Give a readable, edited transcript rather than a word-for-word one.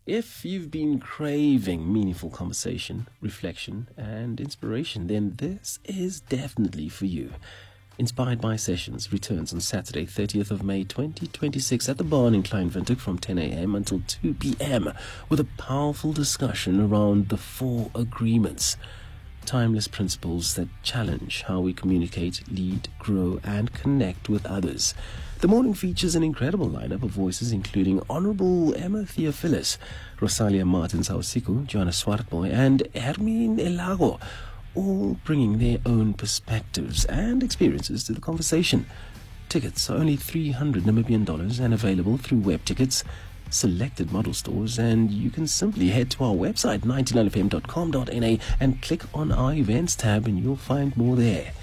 If you've been craving meaningful conversation, reflection, and inspiration, then this is definitely for you. Inspired by Sessions returns on Saturday, 30th of May 2026 at the Barn in Kleinwinter from 10 a.m. until 2 p.m. with a powerful discussion around the 4 agreements. Timeless principles that challenge how we communicate, lead, grow, and connect with others. The morning features an incredible lineup of voices including Honorable Emma Theophilus, Rosalia Martins-Hausiku, Joanna Swartboy, and Hermine Elago, all bringing their own perspectives and experiences to the conversation. Tickets are only $300 Namibian and available through web tickets, selected model stores, and you can simply head to our website 99fm.com.na and click on our events tab and you'll find more there.